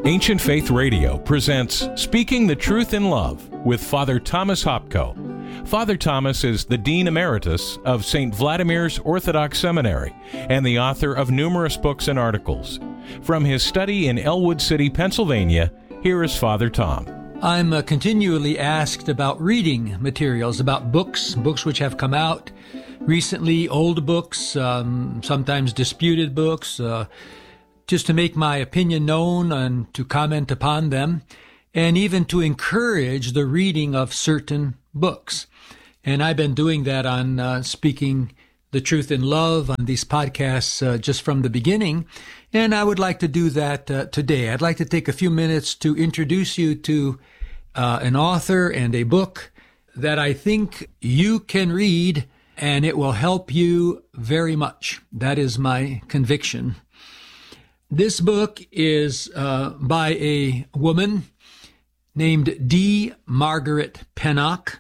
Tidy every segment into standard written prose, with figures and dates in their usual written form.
Ancient Faith Radio presents Speaking the Truth in Love with Father Thomas Hopko. Father Thomas is the Dean Emeritus of St. Vladimir's Orthodox Seminary and the author of numerous books and articles. From his study in Elwood City, Pennsylvania, here is Father Tom. I'm continually asked about reading materials, about books which have come out recently, old books, sometimes disputed books, just to make my opinion known and to comment upon them, and even to encourage the reading of certain books. And I've been doing that on Speaking the Truth in Love on these podcasts just from the beginning, and I would like to do that today. I'd like to take a few minutes to introduce you to an author and a book that I think you can read, and it will help you very much. That is my conviction. This book is by a woman named D. Margaret Pennock,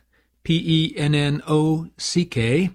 Pennock.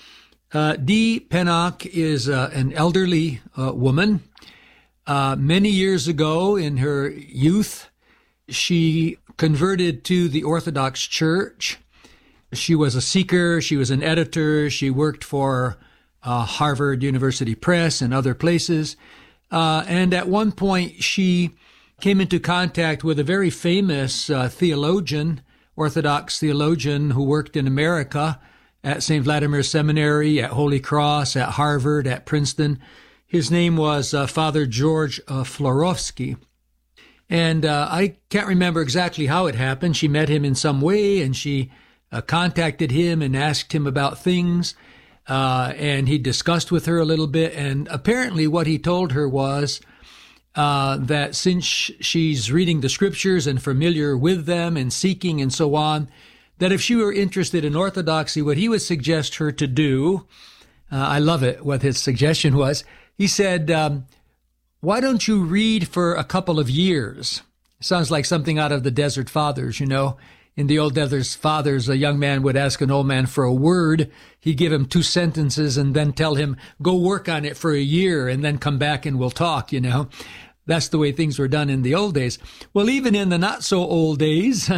D. Pennock is an elderly woman. Many years ago in her youth, she converted to the Orthodox Church. She was a seeker. She was an editor. She worked for Harvard University Press and other places. And at one point, she came into contact with a very famous theologian, Orthodox theologian who worked in America at St. Vladimir's Seminary, at Holy Cross, at Harvard, at Princeton. His name was Father George Florovsky. And I can't remember exactly how it happened. She met him in some way, and she contacted him and asked him about things. And he discussed with her a little bit, and apparently what he told her was that since she's reading the scriptures and familiar with them and seeking and so on, that if she were interested in orthodoxy, what he would suggest her to do, I love it, what his suggestion was. He said, why don't you read for a couple of years? Sounds like something out of the Desert Fathers, you know. In the old Desert Fathers, a young man would ask an old man for a word. He'd give him 2 sentences and then tell him, go work on it for a year and then come back and we'll talk, you know. That's the way things were done in the old days. Well, even in the not so old days,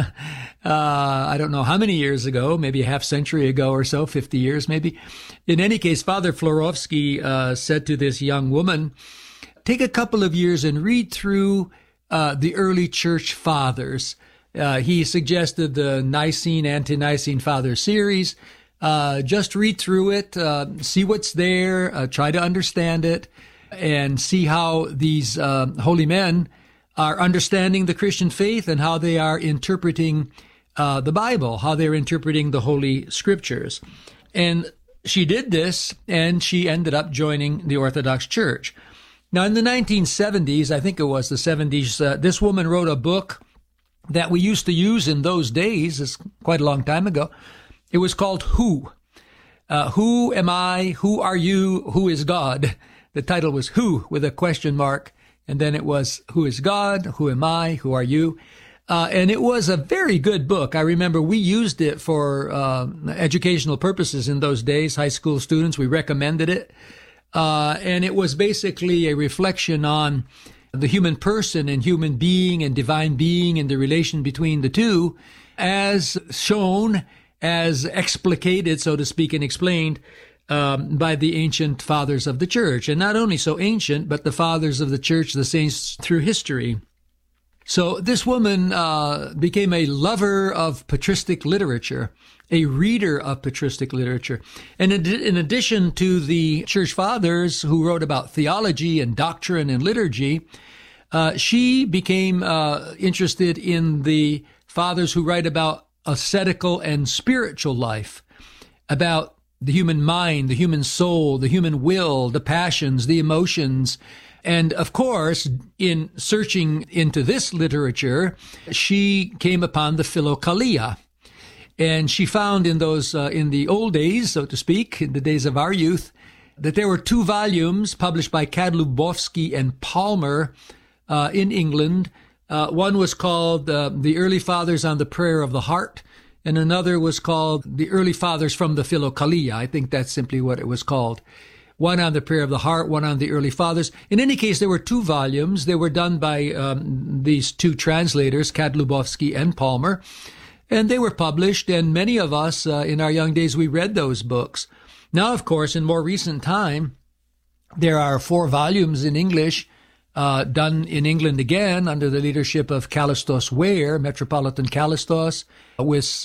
I don't know how many years ago, maybe a half century ago or so, 50 years maybe. In any case, Father Florovsky said to this young woman, take a couple of years and read through the early church fathers. He suggested the Nicene, Ante-Nicene Father series. Just read through it, see what's there, try to understand it, and see how these holy men are understanding the Christian faith and how they are interpreting the Bible, how they're interpreting the Holy Scriptures. And she did this, and she ended up joining the Orthodox Church. Now, in the 1970s, I think it was the 70s, this woman wrote a book that we used to use in those days. It's quite a long time ago. It was called Who? Who am I? Who are you? Who is God? The title was Who with a question mark. And then it was Who is God? Who am I? Who are you? And it was a very good book. I remember we used it for educational purposes in those days. High school students, we recommended it. And it was basically a reflection on the human person and human being and divine being and the relation between the two as shown, as explicated, so to speak, and explained by the ancient fathers of the church. And not only so ancient, but the fathers of the church, the saints through history. So this woman became a lover of patristic literature, a reader of patristic literature. And in addition to the church fathers who wrote about theology and doctrine and liturgy, she became interested in the fathers who write about ascetical and spiritual life, about the human mind, the human soul, the human will, the passions, the emotions. And of course, in searching into this literature, she came upon the Philokalia. And she found in those, in the old days, so to speak, in the days of our youth, that there were 2 volumes published by Kadlubowski and Palmer in England. One was called The Early Fathers on the Prayer of the Heart, and another was called The Early Fathers from the Philokalia. I think that's simply what it was called. one on the prayer of the heart, one on the early fathers. In any case, there were 2 volumes. They were done by these 2 translators, Kadlubowski and Palmer, and they were published, and many of us in our young days, we read those books. Now, of course, in more recent time, there are 4 volumes in English done in England again under the leadership of Kallistos Ware, Metropolitan Kallistos, with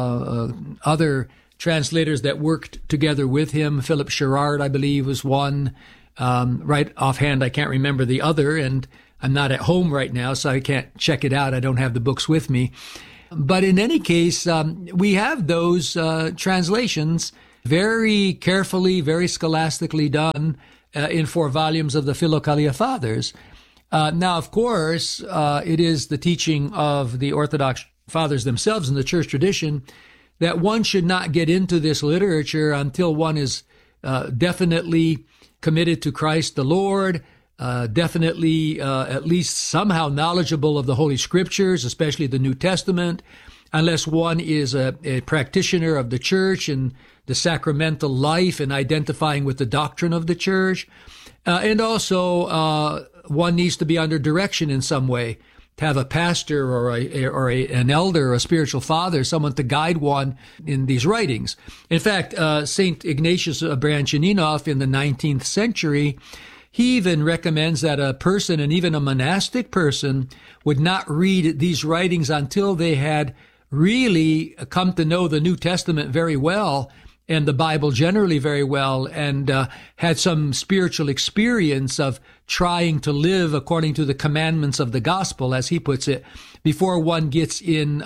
other translators that worked together with him. Philip Sherrard, I believe, was one. Right offhand, I can't remember the other, and I'm not at home right now, so I can't check it out. I don't have the books with me. But in any case, we have those translations very carefully, very scholastically done in 4 volumes of the Philokalia Fathers. Now, of course, it is the teaching of the Orthodox Fathers themselves in the church tradition that one should not get into this literature until one is definitely committed to Christ the Lord, definitely at least somehow knowledgeable of the Holy Scriptures, especially the New Testament, unless one is a practitioner of the church and the sacramental life and identifying with the doctrine of the church. And also, one needs to be under direction in some way, to have a pastor or an elder, or a spiritual father, someone to guide one in these writings. In fact, St. Ignatius Branchaninov in the 19th century, he even recommends that a person, and even a monastic person, would not read these writings until they had really come to know the New Testament very well and the Bible generally very well, and had some spiritual experience of trying to live according to the commandments of the gospel, as he puts it, before one gets in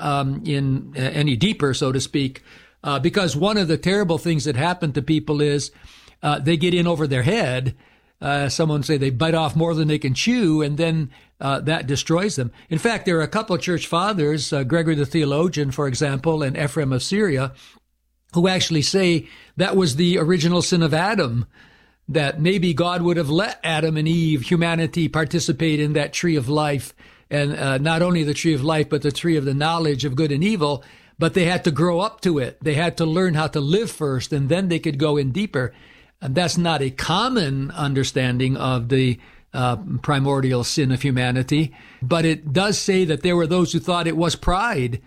any deeper, so to speak. Because one of the terrible things that happen to people is they get in over their head. Someone say they bite off more than they can chew, and then that destroys them. In fact, there are a couple of church fathers, Gregory the theologian, for example, and Ephraim of Syria, who actually say that was the original sin of Adam, that maybe God would have let Adam and Eve, humanity, participate in that tree of life, and not only the tree of life, but the tree of the knowledge of good and evil, but they had to grow up to it. They had to learn how to live first, and then they could go in deeper. And that's not a common understanding of the primordial sin of humanity, but it does say that there were those who thought it was pride,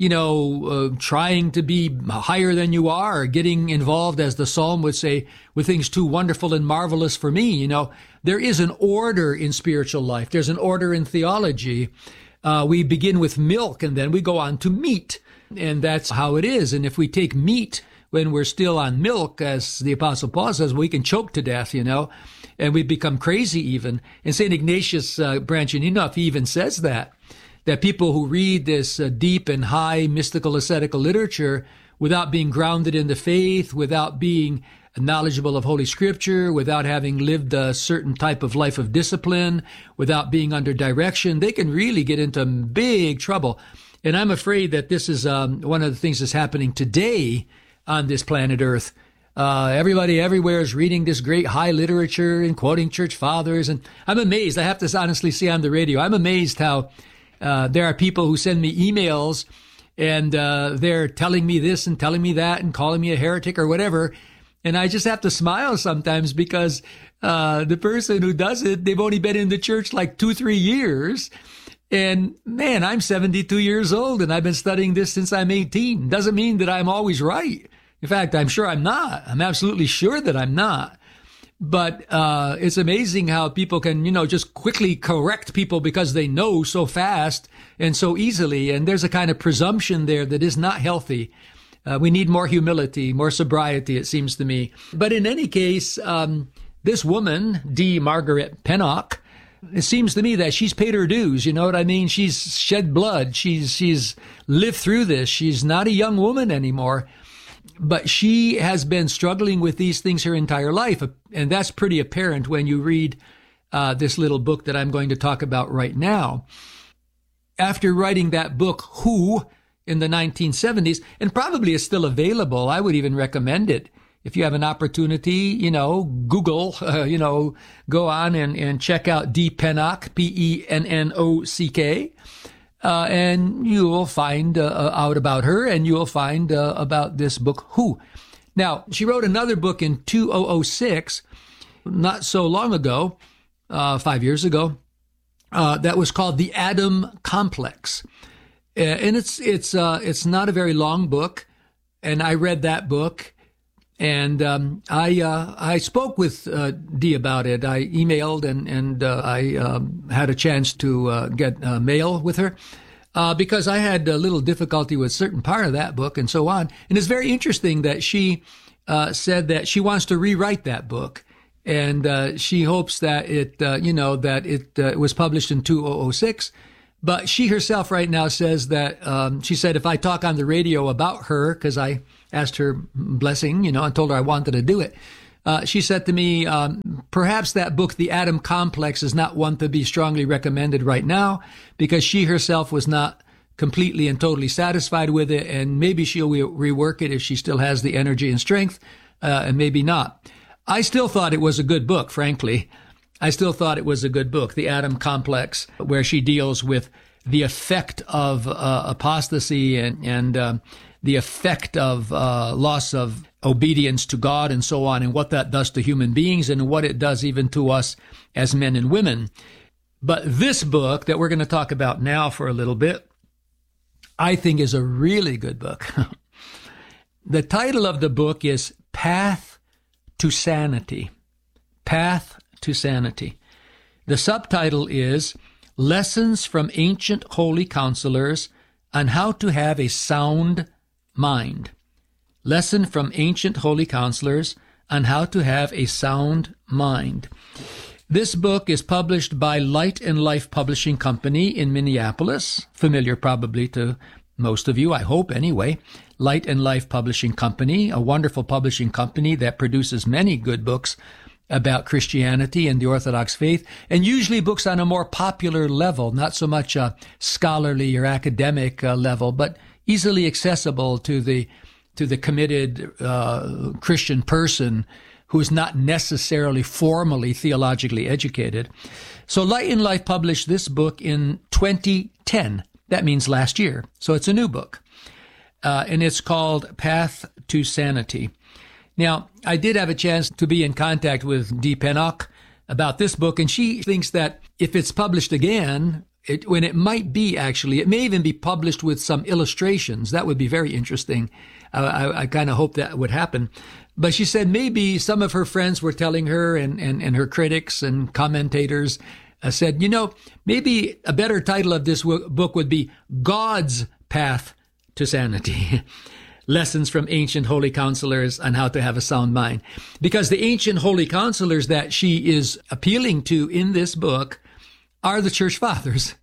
trying to be higher than you are, getting involved, as the psalm would say, with things too wonderful and marvelous for me. There is an order in spiritual life. There's an order in theology. We begin with milk, and then we go on to meat, and that's how it is. And if we take meat when we're still on milk, as the Apostle Paul says, we can choke to death, and we become crazy even. And St. Ignatius Branchaninov, he even says that people who read this deep and high mystical ascetical literature without being grounded in the faith, without being knowledgeable of Holy Scripture, without having lived a certain type of life of discipline, without being under direction, they can really get into big trouble. And I'm afraid that this is one of the things that's happening today on this planet Earth. Everybody everywhere is reading this great high literature and quoting church fathers. And I'm amazed. I have to honestly say on the radio, I'm amazed how there are people who send me emails and they're telling me this and telling me that and calling me a heretic or whatever. And I just have to smile sometimes because the person who does it, they've only been in the church like 2-3 years. And man, I'm 72 years old and I've been studying this since I'm 18. Doesn't mean that I'm always right. In fact, I'm sure I'm not. I'm absolutely sure that I'm not. But it's amazing how people can, just quickly correct people because they know so fast and so easily. And there's a kind of presumption there that is not healthy. We need more humility, more sobriety, it seems to me. But in any case, this woman, D. Margaret Pennock, it seems to me that she's paid her dues. You know what I mean? She's shed blood. She's lived through this. She's not a young woman anymore. But she has been struggling with these things her entire life. And that's pretty apparent when you read this little book that I'm going to talk about right now. After writing that book, Who, in the 1970s, and probably is still available, I would even recommend it. If you have an opportunity, Google, go on and check out D. Pennock, Pennock, and you will find out about her, and you will find about this book, Who. Now, she wrote another book in 2006, not so long ago, 5 years ago, that was called The Adam Complex. And it's not a very long book. And I read that book, and I spoke with Dee about it. I emailed and I had a chance to get mail with her because I had a little difficulty with certain part of that book and so on. And it's very interesting that she said that she wants to rewrite that book, and she hopes that it was published in 2006. But she herself right now says that, she said, if I talk on the radio about her, because I asked her blessing, and told her I wanted to do it, she said to me, perhaps that book, The Adam Complex, is not one to be strongly recommended right now, because she herself was not completely and totally satisfied with it, and maybe she'll rework it if she still has the energy and strength, and maybe not. I still thought it was a good book, frankly. I still thought it was a good book, The Adam Complex, where she deals with the effect of apostasy and the effect of loss of obedience to God and so on, and what that does to human beings and what it does even to us as men and women. But this book that we're going to talk about now for a little bit, I think is a really good book. The title of the book is Path to Sanity. Path to Sanity. The subtitle is Lessons from Ancient Holy Counselors on How to Have a Sound Mind. Lesson from Ancient Holy Counselors on How to Have a Sound Mind. This book is published by Light and Life Publishing Company in Minneapolis, familiar probably to most of you, I hope anyway. Light and Life Publishing Company, a wonderful publishing company that produces many good books about Christianity and the Orthodox faith, and usually books on a more popular level, not so much a scholarly or academic level, but easily accessible to the committed Christian person who is not necessarily formally theologically educated. So Light and Life published this book in 2010. That means last year. So it's a new book. And it's called Path to Sanity. Now, I did have a chance to be in contact with Dee Pennock about this book, and she thinks that if it's published again, it may even be published with some illustrations. That would be very interesting. I kind of hope that would happen. But she said maybe some of her friends were telling her, and her critics and commentators said, maybe a better title of this book would be God's Path to Sanity. Lessons from Ancient Holy Counselors on How to Have a Sound Mind. Because the ancient holy counselors that she is appealing to in this book are the church fathers,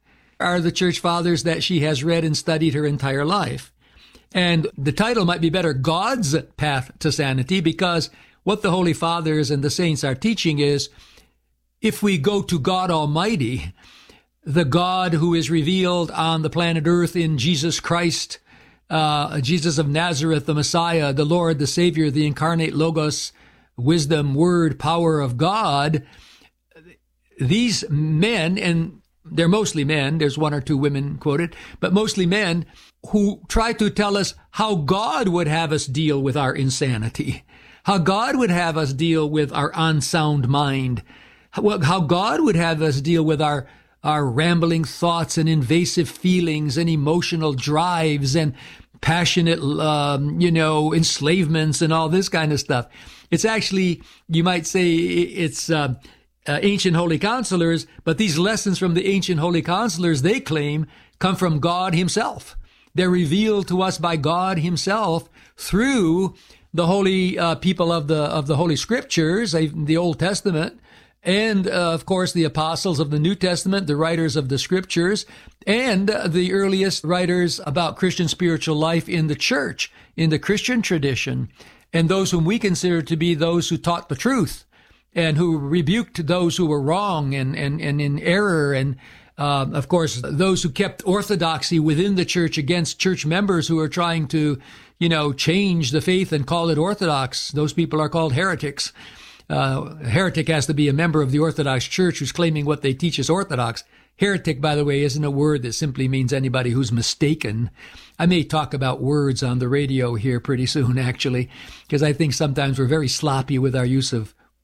that she has read and studied her entire life. And the title might be better, God's Path to Sanity, because what the holy fathers and the saints are teaching is, if we go to God Almighty, the God who is revealed on the planet Earth in Jesus Christ, Jesus of Nazareth, the Messiah, the Lord, the Savior, the incarnate Logos, wisdom, word, power of God, these men, and they're mostly men, there's one or two women quoted, but mostly men who try to tell us how God would have us deal with our insanity, how God would have us deal with our unsound mind, how God would have us deal with our rambling thoughts and invasive feelings and emotional drives and passionate, enslavements and all this kind of stuff. It's actually, you might say it's ancient holy counselors, but these lessons from the ancient holy counselors, they claim, come from God himself. They're revealed to us by God himself through the holy people of the Holy Scriptures, the Old Testament, and, of course, the apostles of the New Testament, the writers of the Scriptures, and the earliest writers about Christian spiritual life in the church, in the Christian tradition, and those whom we consider to be those who taught the truth and who rebuked those who were wrong and in error, and, of course, those who kept orthodoxy within the church against church members who are trying to, change the faith and call it orthodox. Those people are called heretics. Heretic has to be a member of the Orthodox Church who's claiming what they teach is orthodox. Heretic, by the way, isn't a word that simply means anybody who's mistaken. I may talk about words on the radio here pretty soon, actually, because I think sometimes we're very sloppy with our use of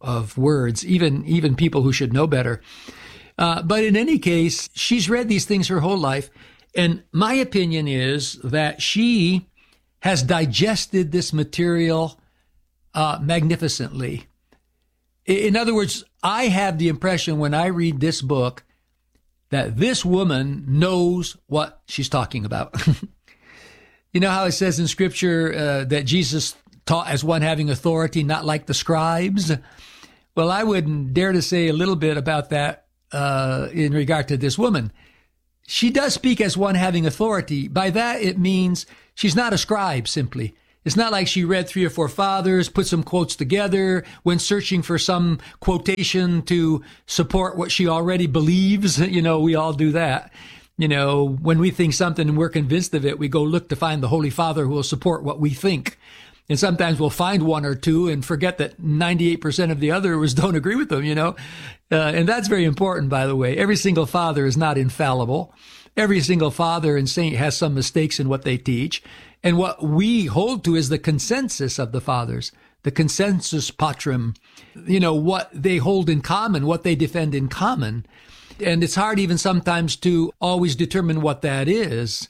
of words, even people who should know better. But in any case, she's read these things her whole life. And my opinion is that she has digested this material magnificently. In other words, I have the impression when I read this book that this woman knows what she's talking about. You know how it says in Scripture that Jesus taught as one having authority, not like the scribes? Well, I wouldn't dare to say a little bit about that in regard to this woman. She does speak as one having authority. By that, it means she's not a scribe, simply. It's not like she read 3 or 4 fathers, put some quotes together, went searching for some quotation to support what she already believes. You know, we all do that. You know, when we think something and we're convinced of it, we go look to find the Holy Father who will support what we think. And sometimes we'll find 1 or 2 and forget that 98% of the others don't agree with them, you know. And that's very important, by the way. Every single father is not infallible. Every single father and saint has some mistakes in what they teach. And what we hold to is the consensus of the fathers, the consensus patrum, you know, what they hold in common, what they defend in common. And it's hard even sometimes to always determine what that is.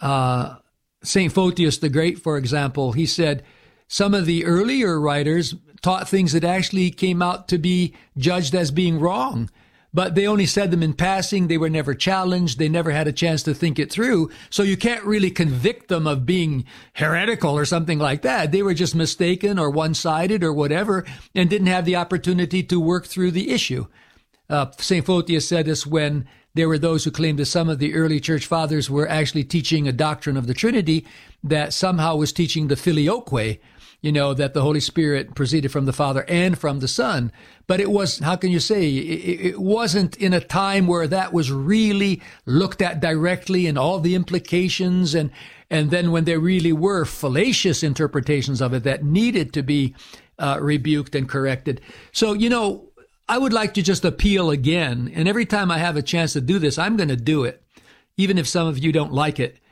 St. Photius the Great, for example, he said some of the earlier writers taught things that actually came out to be judged as being wrong. But they only said them in passing. They were never challenged. They never had a chance to think it through. So you can't really convict them of being heretical or something like that. They were just mistaken or one-sided or whatever and didn't have the opportunity to work through the issue. St. Photius said this when there were those who claimed that some of the early church fathers were actually teaching a doctrine of the Trinity that somehow was teaching the filioque, you know, that the Holy Spirit proceeded from the Father and from the Son. But it was, how can you say, it wasn't in a time where that was really looked at directly and all the implications. And then when there really were fallacious interpretations of it that needed to be rebuked and corrected. So, you know, I would like to just appeal again. And every time I have a chance to do this, I'm going to do it, even if some of you don't like it.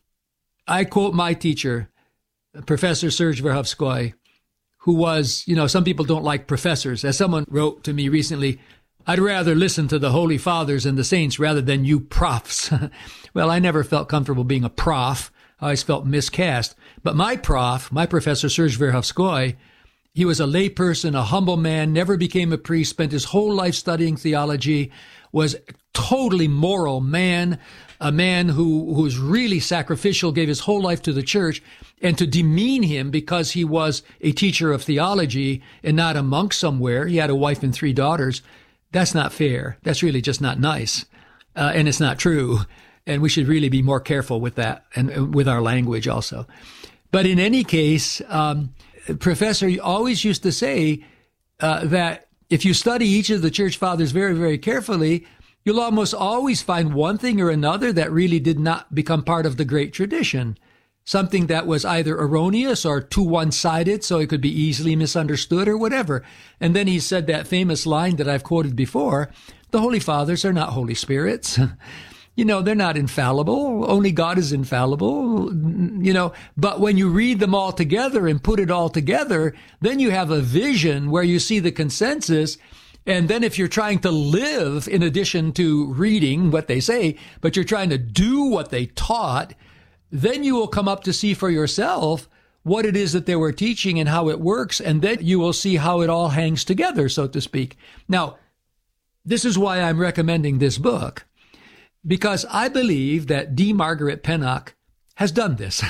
I quote my teacher, Professor Serge Verhofskoy, who was, you know, some people don't like professors. As someone wrote to me recently, I'd rather listen to the Holy Fathers and the saints rather than you profs. Well, I never felt comfortable being a prof. I always felt miscast. But my professor Serge Verhofskoy, he was a layperson, a humble man, never became a priest, spent his whole life studying theology, was a totally moral man, a man who was really sacrificial, gave his whole life to the church. And to demean him because he was a teacher of theology and not a monk somewhere, he had a wife and 3 daughters, that's not fair. That's really just not nice. And it's not true. And we should really be more careful with that and with our language also. But in any case, Professor always used to say that if you study each of the church fathers very, very carefully, you'll almost always find one thing or another that really did not become part of the great tradition. Something that was either erroneous or too one-sided, so it could be easily misunderstood or whatever. And then he said that famous line that I've quoted before, the Holy Fathers are not Holy Spirits. You know, they're not infallible. Only God is infallible, you know. But when you read them all together and put it all together, then you have a vision where you see the consensus. And then if you're trying to live in addition to reading what they say, but you're trying to do what they taught, then you will come up to see for yourself what it is that they were teaching and how it works, and then you will see how it all hangs together, so to speak. Now, this is why I'm recommending this book, because I believe that D. Margaret Pennock has done this.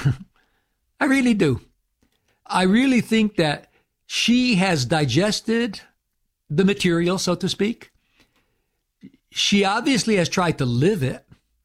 I really do. I really think that she has digested the material, so to speak. She obviously has tried to live it.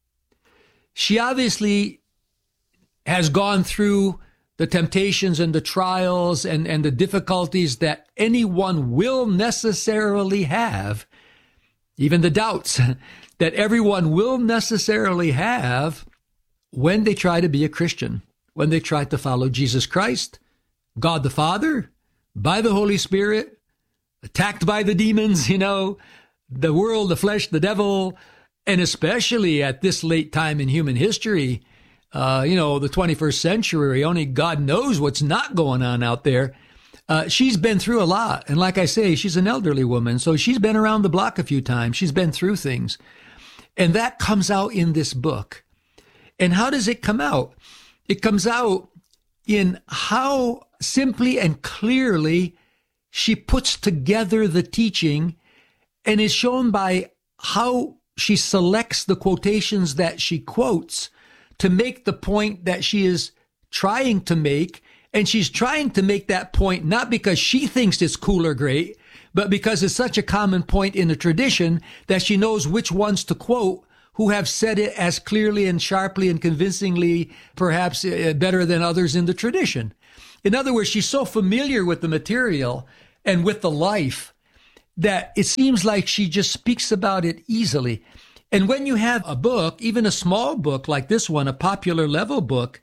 She obviously has gone through the temptations and the trials and the difficulties that anyone will necessarily have, even the doubts that everyone will necessarily have when they try to be a Christian, when they try to follow Jesus Christ, God the Father, by the Holy Spirit, attacked by the demons, you know, the world, the flesh, the devil, and especially at this late time in human history, you know, the 21st century, only God knows what's not going on out there. She's been through a lot. And like I say, she's an elderly woman. So she's been around the block a few times. She's been through things. And that comes out in this book. And how does it come out? It comes out in how simply and clearly she puts together the teaching, and is shown by how she selects the quotations that she quotes to make the point that she is trying to make. And she's trying to make that point not because she thinks it's cool or great, but because it's such a common point in the tradition that she knows which ones to quote, who have said it as clearly and sharply and convincingly, perhaps better than others in the tradition. In other words, she's so familiar with the material and with the life that it seems like she just speaks about it easily. And when you have a book, even a small book like this one, a popular level book,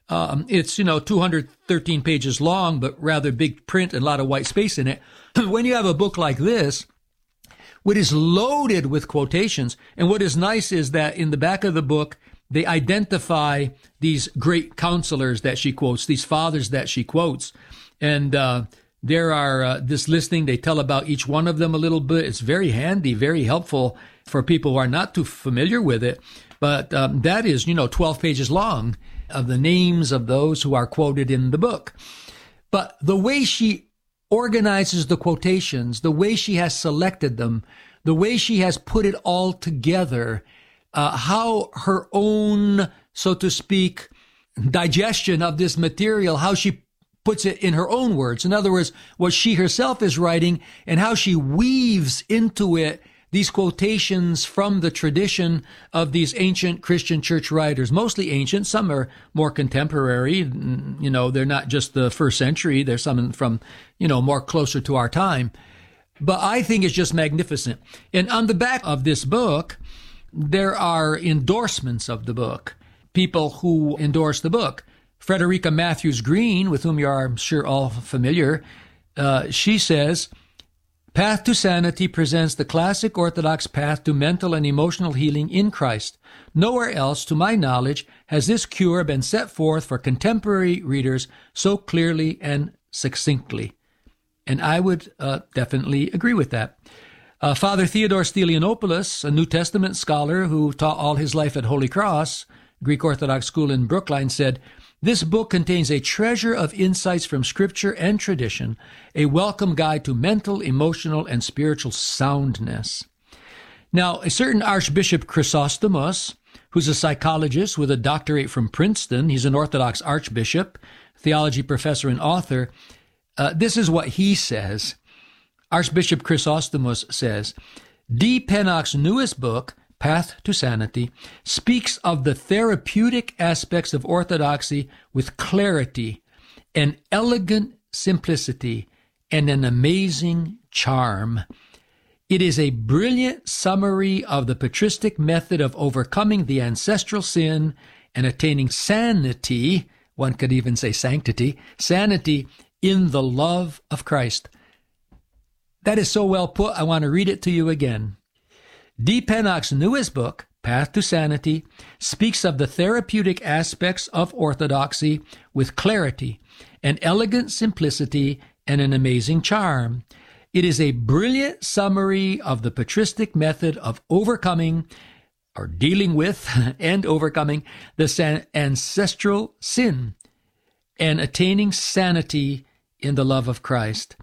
it's, 213 pages long, but rather big print and a lot of white space in it. When you have a book like this, what is loaded with quotations, and what is nice is that in the back of the book, they identify these great counselors that she quotes, these fathers that she quotes. And there are this listing, they tell about each one of them a little bit. It's very handy, very helpful for people who are not too familiar with it. But that is, 12 pages long of the names of those who are quoted in the book. But the way she organizes the quotations, the way she has selected them, the way she has put it all together, how her own, so to speak, digestion of this material, how she puts it in her own words. In other words, what she herself is writing and how she weaves into it these quotations from the tradition of these ancient Christian church writers, mostly ancient. Some are more contemporary. They're not just the first century. There's some from, more closer to our time. But I think it's just magnificent. And on the back of this book, there are endorsements of the book, people who endorse the book. Frederica Matthews Green, with whom you are, I'm sure, all familiar, she says, Path to Sanity presents the classic Orthodox path to mental and emotional healing in Christ. Nowhere else, to my knowledge, has this cure been set forth for contemporary readers so clearly and succinctly. And I would definitely agree with that. Father Theodore Stylianopoulos, a New Testament scholar who taught all his life at Holy Cross, Greek Orthodox school in Brookline, said, this book contains a treasure of insights from scripture and tradition, a welcome guide to mental, emotional, and spiritual soundness. Now, a certain Archbishop Chrysostomos, who's a psychologist with a doctorate from Princeton, he's an Orthodox archbishop, theology professor and author, this is what he says. Archbishop Chrysostomos says, D. Pennock's newest book, Path to Sanity, speaks of the therapeutic aspects of orthodoxy with clarity, an elegant simplicity, and an amazing charm. It is a brilliant summary of the patristic method of overcoming the ancestral sin and attaining sanity, one could even say sanctity, sanity in the love of Christ. That is so well put, I want to read it to you again. D. Pennock's newest book, Path to Sanity, speaks of the therapeutic aspects of orthodoxy with clarity, an elegant simplicity, and an amazing charm. It is a brilliant summary of the patristic method of overcoming, or dealing with, and overcoming the ancestral sin and attaining sanity in the love of Christ.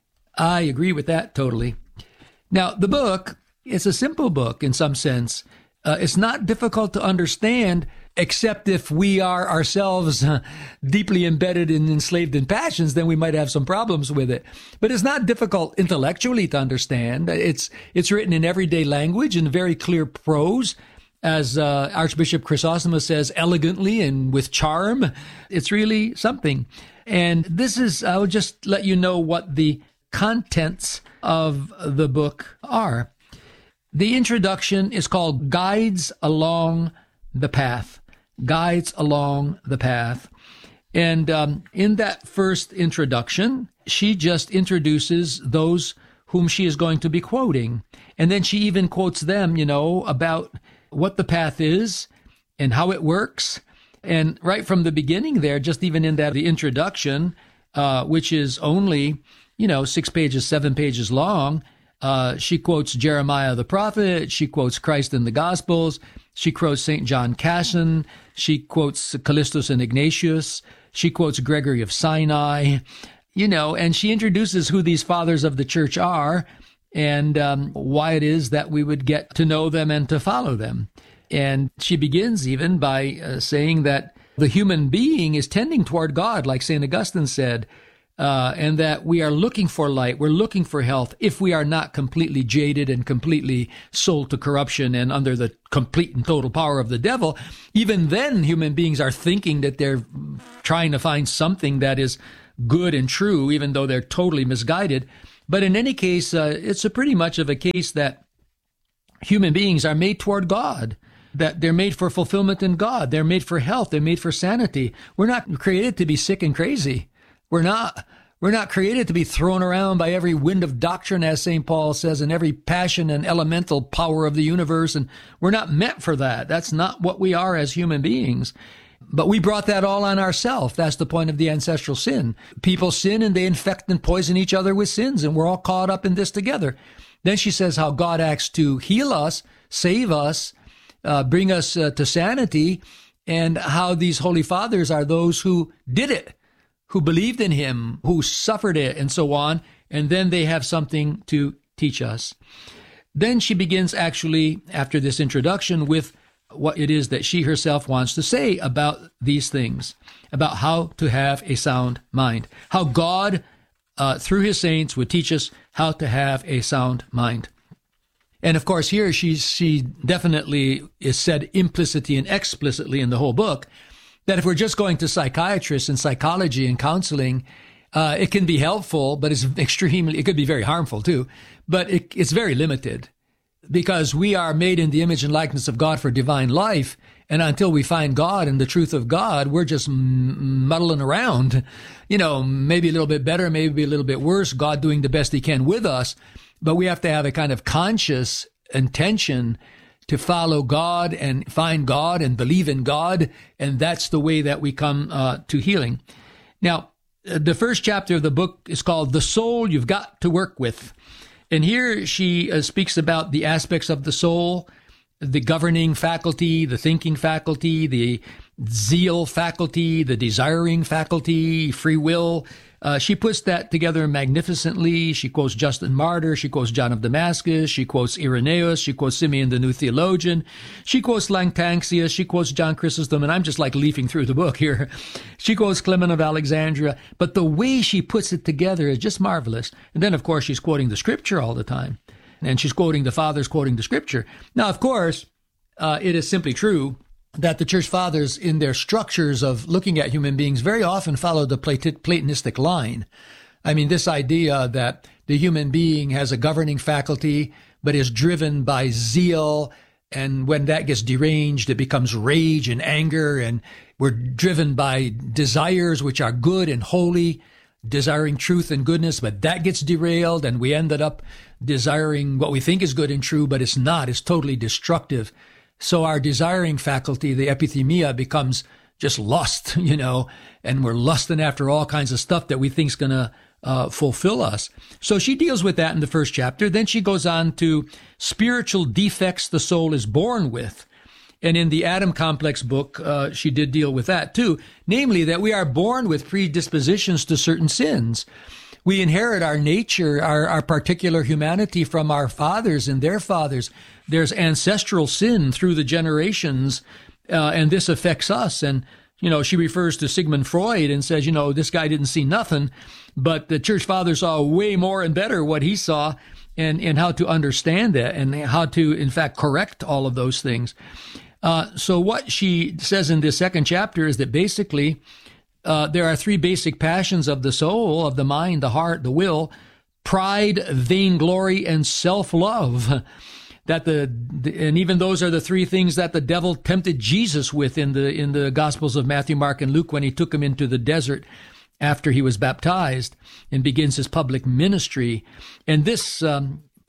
I agree with that totally. Now, the book, it's a simple book in some sense. It's not difficult to understand, except if we are ourselves deeply embedded and enslaved in passions, then we might have some problems with it. But it's not difficult intellectually to understand. It's written in everyday language in very clear prose, as Archbishop Chrysostomos says, elegantly and with charm. It's really something. And this is, I'll just let you know what the contents of the book are. The introduction is called Guides Along the Path. Guides Along the Path. And in that first introduction, she just introduces those whom she is going to be quoting. And then she even quotes them, about what the path is and how it works. And right from the beginning there, just even in that the introduction, which is only, 6 pages, 7 pages long. She quotes Jeremiah the prophet. She quotes Christ in the Gospels. She quotes St. John Casson. She quotes Callistus and Ignatius. She quotes Gregory of Sinai, and she introduces who these fathers of the church are and why it is that we would get to know them and to follow them. And she begins even by saying that the human being is tending toward God, like St. Augustine said, and that we are looking for light, we're looking for health, if we are not completely jaded and completely sold to corruption and under the complete and total power of the devil. Even then, human beings are thinking that they're trying to find something that is good and true, even though they're totally misguided. But in any case, it's a pretty much of a case that human beings are made toward God, that they're made for fulfillment in God. They're made for health. They're made for sanity. We're not created to be sick and crazy. We're not created to be thrown around by every wind of doctrine, as St. Paul says, and every passion and elemental power of the universe. And we're not meant for that. That's not what we are as human beings. But we brought that all on ourselves. That's the point of the ancestral sin. People sin and they infect and poison each other with sins, and we're all caught up in this together. Then she says how God acts to heal us, save us, bring us to sanity, and how these holy fathers are those who did it, who believed in him, who suffered it, and so on. And then they have something to teach us. Then she begins actually, after this introduction, with what it is that she herself wants to say about these things, about how to have a sound mind, how God, through his saints, would teach us how to have a sound mind. And of course, here she definitely is said implicitly and explicitly in the whole book that if we're just going to psychiatrists and psychology and counseling, it can be helpful, but it could be very harmful too, but it's very limited. Because we are made in the image and likeness of God for divine life, and until we find God and the truth of God, we're just muddling around, maybe a little bit better, maybe a little bit worse, God doing the best he can with us, but we have to have a kind of conscious intention to follow God and find God and believe in God, and that's the way that we come to healing. Now, the first chapter of the book is called The Soul You've Got to Work With. And here she speaks about the aspects of the soul, the governing faculty, the thinking faculty, the zeal faculty, the desiring faculty, free will. She puts that together magnificently. She quotes Justin Martyr. She quotes John of Damascus. She quotes Irenaeus. She quotes Simeon the New Theologian. She quotes Lactantius. She quotes John Chrysostom. And I'm just like leafing through the book here. She quotes Clement of Alexandria. But the way she puts it together is just marvelous. And then, of course, she's quoting the scripture all the time. And she's quoting the fathers quoting the scripture. Now, of course, it is simply true that the church fathers, in their structures of looking at human beings, very often follow the Platonistic line. I mean, this idea that the human being has a governing faculty, but is driven by zeal, and when that gets deranged, it becomes rage and anger, and we're driven by desires which are good and holy, desiring truth and goodness, but that gets derailed, and we ended up desiring what we think is good and true, but it's not. It's totally destructive. So our desiring faculty, the epithemia, becomes just lust, and we're lusting after all kinds of stuff that we think is going to fulfill us. So she deals with that in the first chapter. Then she goes on to spiritual defects the soul is born with. And in the Adam Complex book, she did deal with that too, namely that we are born with predispositions to certain sins. We inherit our nature, our particular humanity from our fathers and their fathers. There's ancestral sin through the generations, and this affects us. And, she refers to Sigmund Freud and says, this guy didn't see nothing, but the church fathers saw way more and better what he saw and how to understand that and how to, in fact, correct all of those things. So what she says in this second chapter is that basically there are three basic passions of the soul, of the mind, the heart, the will: pride, vainglory, and self-love. And even those are the three things that the devil tempted Jesus with in the Gospels of Matthew, Mark, and Luke when he took him into the desert after he was baptized and begins his public ministry. And this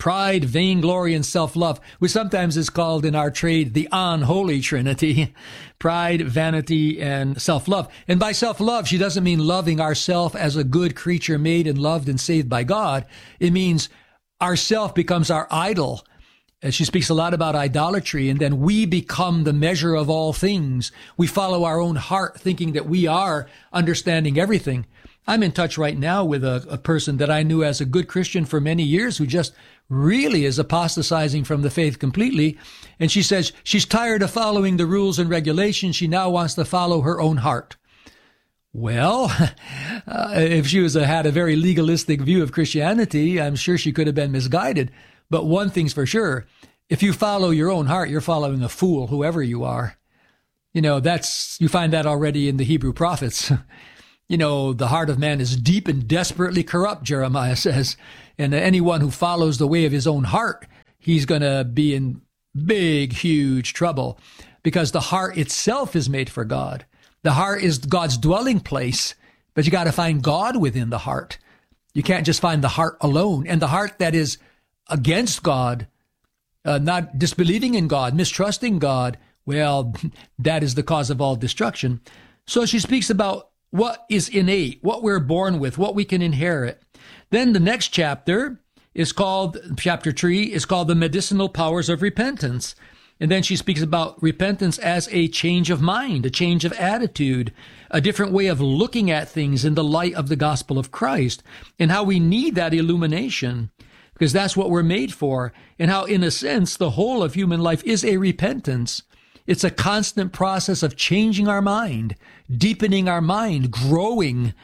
pride, vainglory, and self-love, which sometimes is called in our trade the unholy trinity. Pride, vanity, and self-love. And by self-love, she doesn't mean loving ourself as a good creature made and loved and saved by God. It means ourself becomes our idol. She speaks a lot about idolatry, and then we become the measure of all things. We follow our own heart, thinking that we are understanding everything. I'm in touch right now with a person that I knew as a good Christian for many years who just really is apostatizing from the faith completely. And she says she's tired of following the rules and regulations. She now wants to follow her own heart. Well, if she had a very legalistic view of Christianity, I'm sure she could have been misguided. But one thing's for sure, if you follow your own heart, you're following a fool, whoever you are. You find that already in the Hebrew prophets. The heart of man is deep and desperately corrupt, Jeremiah says. And anyone who follows the way of his own heart, he's going to be in big, huge trouble, because the heart itself is made for God. The heart is God's dwelling place, but you got to find God within the heart. You can't just find the heart alone. And the heart that is against God, not disbelieving in God, mistrusting God, well, that is the cause of all destruction. So she speaks about what is innate, what we're born with, what we can inherit. Then the next chapter is called, chapter 3, is called The Medicinal Powers of Repentance. And then she speaks about repentance as a change of mind, a change of attitude, a different way of looking at things in the light of the gospel of Christ, and how we need that illumination, because that's what we're made for, and how, in a sense, the whole of human life is a repentance. It's a constant process of changing our mind, deepening our mind, growing.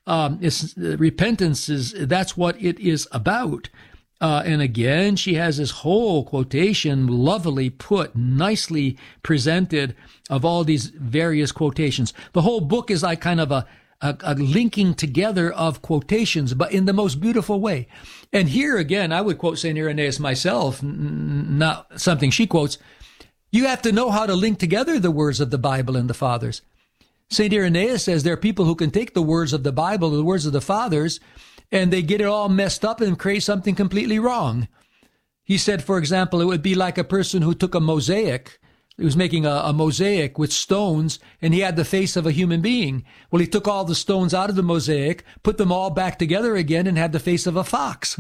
Repentance that's what it is about. And again, she has this whole quotation, lovely put, nicely presented, of all these various quotations. The whole book is like kind of a linking together of quotations, but in the most beautiful way. And here again, I would quote St. Irenaeus myself, not something she quotes. You have to know how to link together the words of the Bible and the Fathers. St. Irenaeus says there are people who can take the words of the Bible, the words of the Fathers, and they get it all messed up and create something completely wrong. He said, for example, it would be like a person who took a mosaic. He was making a mosaic with stones, and he had the face of a human being. Well, he took all the stones out of the mosaic, put them all back together again, and had the face of a fox.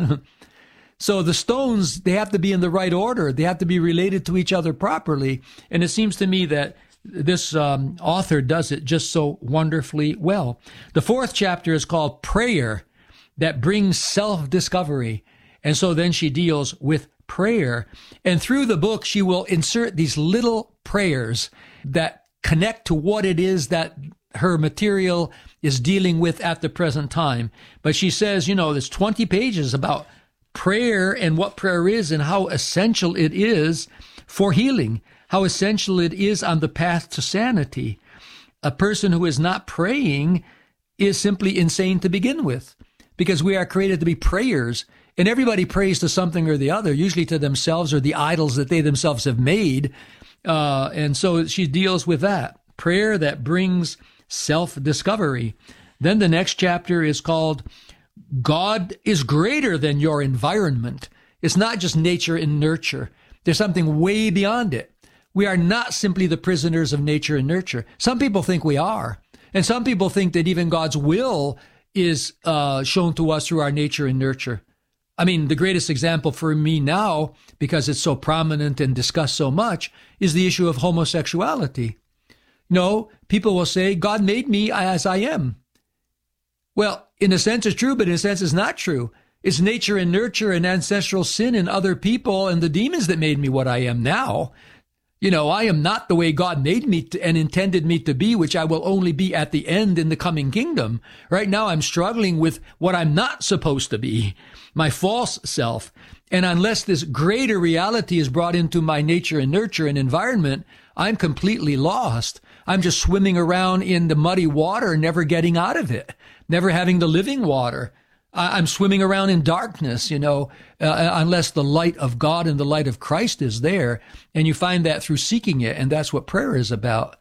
So the stones, they have to be in the right order. They have to be related to each other properly. And it seems to me that this author does it just so wonderfully well. The fourth chapter is called Prayer That Brings Self-Discovery. And so then she deals with prayer. And through the book, she will insert these little prayers that connect to what it is that her material is dealing with at the present time. But she says, there's 20 pages about prayer and what prayer is and how essential it is for healing, how essential it is on the path to sanity. A person who is not praying is simply insane to begin with, because we are created to be prayers, and everybody prays to something or the other, usually to themselves or the idols that they themselves have made. And so she deals with that. Prayer that brings self-discovery. Then the next chapter is called God is greater than your environment. It's not just nature and nurture. There's something way beyond it. We are not simply the prisoners of nature and nurture. Some people think we are. And some people think that even God's will is shown to us through our nature and nurture. I mean, the greatest example for me now, because it's so prominent and discussed so much, is the issue of homosexuality. No, people will say, God made me as I am. Well, in a sense it's true, but in a sense it's not true. It's nature and nurture and ancestral sin and other people and the demons that made me what I am now. I am not the way God made me and intended me to be, which I will only be at the end in the coming kingdom. Right now I'm struggling with what I'm not supposed to be, my false self. And unless this greater reality is brought into my nature and nurture and environment, I'm completely lost. I'm just swimming around in the muddy water, never getting out of it, never having the living water. I'm swimming around in darkness, unless the light of God and the light of Christ is there. And you find that through seeking it. And that's what prayer is about.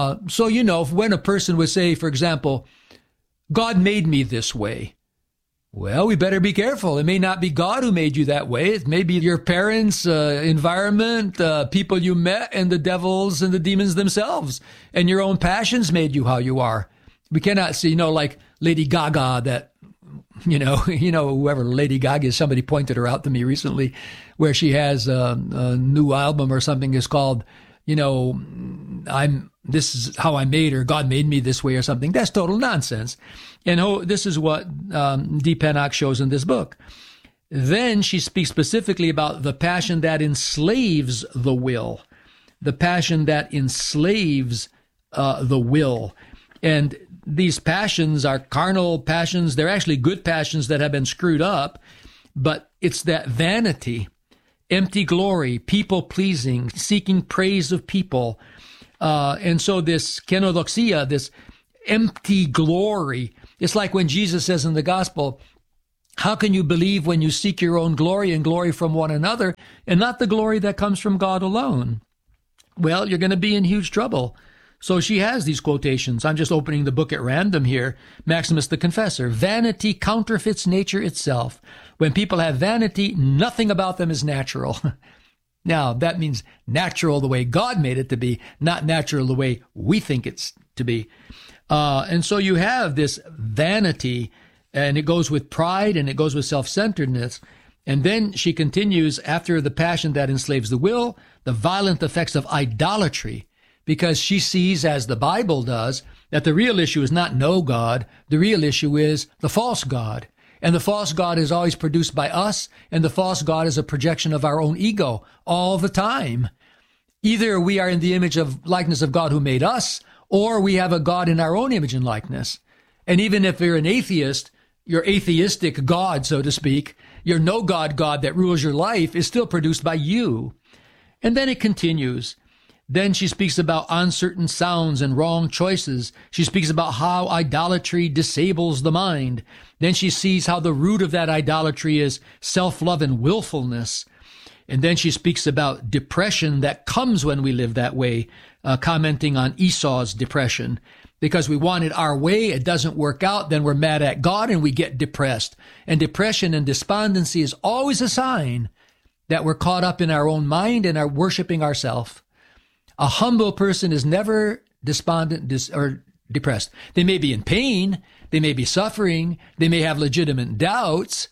So when a person would say, for example, God made me this way. Well, we better be careful. It may not be God who made you that way. It may be your parents, environment, people you met, and the devils and the demons themselves. And your own passions made you how you are. We cannot see, like Lady Gaga, that, whoever Lady Gaga is, somebody pointed her out to me recently, where she has a new album or something is called, this is how I made her, God made me this way or something. That's total nonsense. And this is what D. Pennock shows in this book. Then she speaks specifically about the passion that enslaves the will. The passion that enslaves the will. And these passions are carnal passions. They're actually good passions that have been screwed up. But it's that vanity, empty glory, people-pleasing, seeking praise of people. And so this kenodoxia, this empty glory, it's like when Jesus says in the gospel, how can you believe when you seek your own glory and glory from one another and not the glory that comes from God alone? Well, you're going to be in huge trouble. So she has these quotations. I'm just opening the book at random here. Maximus the Confessor, vanity counterfeits nature itself. When people have vanity, nothing about them is natural. Now, that means natural the way God made it to be, not natural the way we think it's to be. And so you have this vanity, and it goes with pride, and it goes with self-centeredness. And then she continues, after the passion that enslaves the will, the violent effects of idolatry, because she sees, as the Bible does, that the real issue is not no God. The real issue is the false God. And the false God is always produced by us, and the false God is a projection of our own ego all the time. Either we are in the image of likeness of God who made us, or we have a God in our own image and likeness. And even if you're an atheist, your atheistic God, so to speak, your no-God God that rules your life is still produced by you. And then it continues. Then she speaks about uncertain sounds and wrong choices. She speaks about how idolatry disables the mind. Then she sees how the root of that idolatry is self-love and willfulness. And then she speaks about depression that comes when we live that way, commenting on Esau's depression. Because we want it our way, it doesn't work out, then we're mad at God and we get depressed. And depression and despondency is always a sign that we're caught up in our own mind and are worshiping ourselves. A humble person is never despondent or depressed. They may be in pain, they may be suffering, they may have legitimate doubts,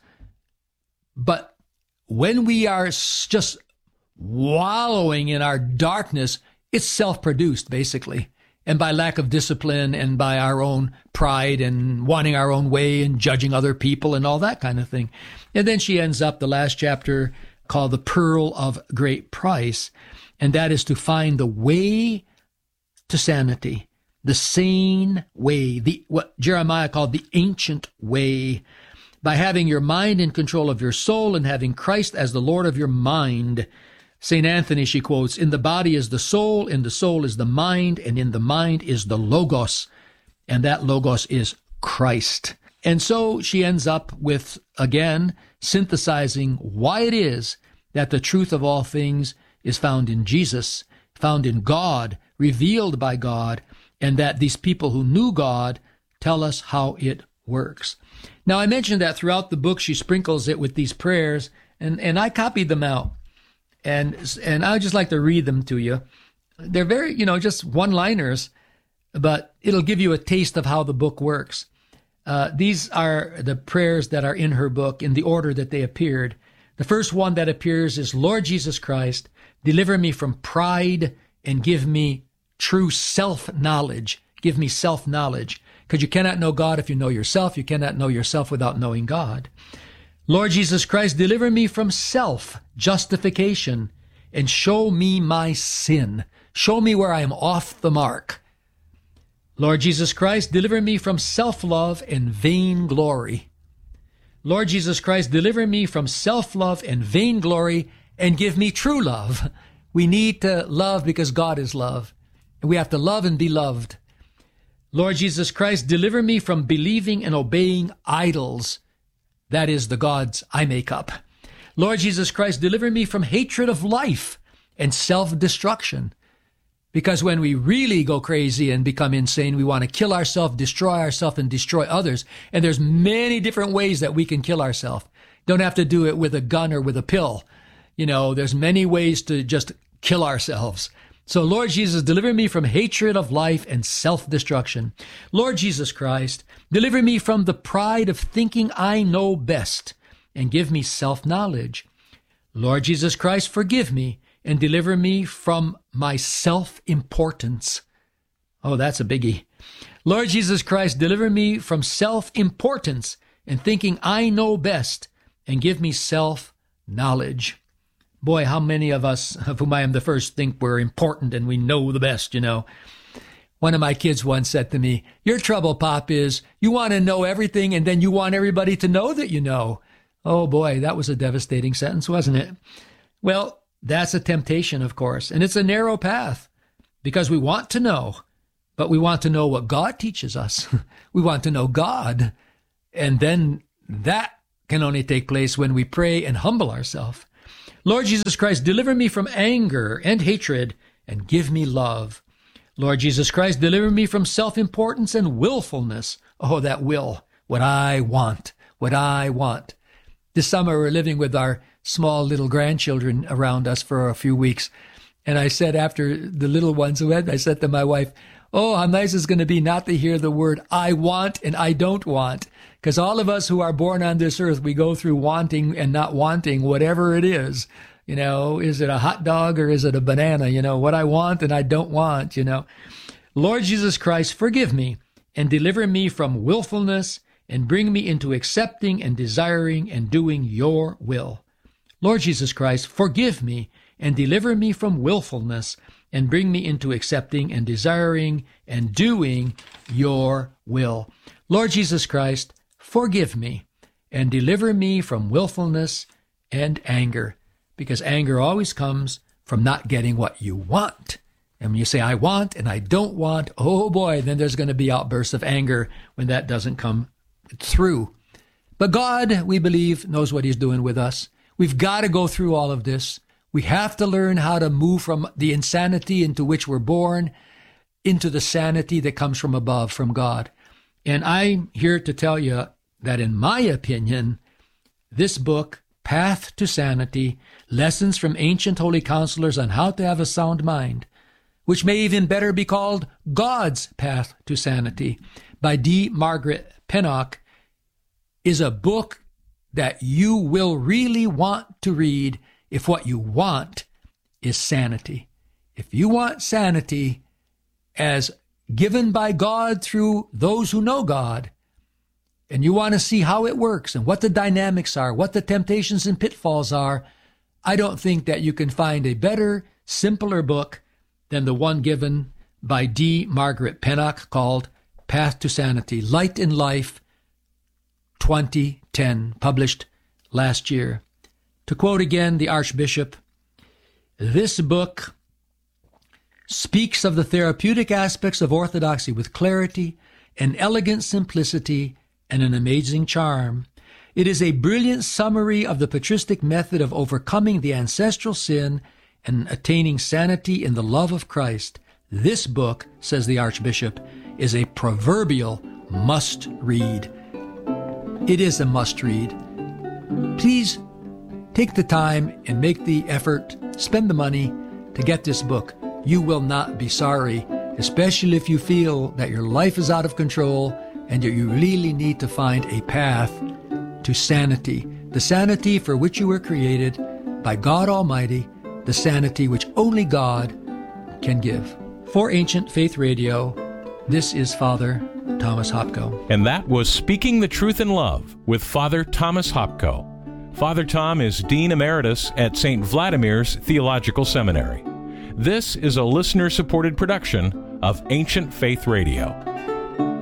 but when we are just wallowing in our darkness, it's self-produced, basically. And by lack of discipline and by our own pride and wanting our own way and judging other people and all that kind of thing. And then she ends up the last chapter called The Pearl of Great Price. And that is to find the way to sanity, the sane way, what Jeremiah called the ancient way, by having your mind in control of your soul and having Christ as the Lord of your mind. St. Anthony, she quotes, in the body is the soul, in the soul is the mind, and in the mind is the Logos, and that Logos is Christ. And so she ends up with, again, synthesizing why it is that the truth of all things is found in Jesus, found in God, revealed by God, and that these people who knew God tell us how it works. Now, I mentioned that throughout the book she sprinkles it with these prayers, and I copied them out. And I would just like to read them to you. They're very, just one-liners, but it'll give you a taste of how the book works. These are the prayers that are in her book in the order that they appeared. The first one that appears is, Lord Jesus Christ, deliver me from pride and give me true self-knowledge. Give me self-knowledge. Because you cannot know God if you know yourself. You cannot know yourself without knowing God. Lord Jesus Christ, deliver me from self-justification and show me my sin. Show me where I am off the mark. Lord Jesus Christ, deliver me from self-love and vainglory. Lord Jesus Christ, deliver me from self-love and vainglory and give me true love. We need to love because God is love. And we have to love and be loved. Lord Jesus Christ, deliver me from believing and obeying idols. That is the gods I make up. Lord Jesus Christ, deliver me from hatred of life and self-destruction. Because when we really go crazy and become insane, we want to kill ourselves, and destroy others. And there's many different ways that we can kill ourselves. Don't have to do it with a gun or with a pill. There's many ways to just kill ourselves. So Lord Jesus, deliver me from hatred of life and self-destruction. Lord Jesus Christ, deliver me from the pride of thinking I know best and give me self-knowledge. Lord Jesus Christ, forgive me and deliver me from my self-importance. Oh, that's a biggie. Lord Jesus Christ, deliver me from self-importance and thinking I know best and give me self-knowledge. Boy, how many of us, of whom I am the first, think we're important and we know the best, One of my kids once said to me, your trouble, Pop, is you want to know everything and then you want everybody to know that you know. Oh boy, that was a devastating sentence, wasn't it? Well, that's a temptation, of course, and it's a narrow path because we want to know, but we want to know what God teaches us. We want to know God, and then that can only take place when we pray and humble ourselves. Lord Jesus Christ, deliver me from anger and hatred and give me love. Lord Jesus Christ, deliver me from self-importance and willfulness. Oh, that will, what I want. This summer, we're living with our small little grandchildren around us for a few weeks. And I said after the little ones went, I said to my wife, oh, how nice it's going to be not to hear the word I want and I don't want. Because all of us who are born on this earth, we go through wanting and not wanting, whatever it is. Is it a hot dog or is it a banana? What I want and I don't want, Lord Jesus Christ, forgive me and deliver me from willfulness and bring me into accepting and desiring and doing your will. Lord Jesus Christ, forgive me and deliver me from willfulness and bring me into accepting and desiring and doing your will. Lord Jesus Christ, forgive me and deliver me from willfulness and anger, because anger always comes from not getting what you want. And when you say, I want and I don't want, oh boy, then there's going to be outbursts of anger when that doesn't come through. But God, we believe, knows what he's doing with us. We've got to go through all of this. We have to learn how to move from the insanity into which we're born into the sanity that comes from above, from God. And I'm here to tell you that, in my opinion, this book, Path to Sanity, Lessons from Ancient Holy Counselors on How to Have a Sound Mind, which may even better be called God's Path to Sanity, by D. Margaret Pennock, is a book that you will really want to read if what you want is sanity. If you want sanity as given by God through those who know God, and you want to see how it works and what the dynamics are, what the temptations and pitfalls are, I don't think that you can find a better, simpler book than the one given by D. Margaret Pennock called Path to Sanity, Light in Life, 2010, published last year. To quote again the Archbishop, this book speaks of the therapeutic aspects of orthodoxy with clarity, an elegant simplicity, and an amazing charm. It is a brilliant summary of the patristic method of overcoming the ancestral sin and attaining sanity in the love of Christ. This book, says the Archbishop, is a proverbial must-read. It is a must-read. Please take the time and make the effort, spend the money to get this book. You will not be sorry, especially if you feel that your life is out of control and that you really need to find a path to sanity, the sanity for which you were created by God Almighty, the sanity which only God can give. For Ancient Faith Radio, this is Father Thomas Hopko. And that was Speaking the Truth in Love with Father Thomas Hopko. Father Tom is Dean Emeritus at St. Vladimir's Theological Seminary. This is a listener-supported production of Ancient Faith Radio.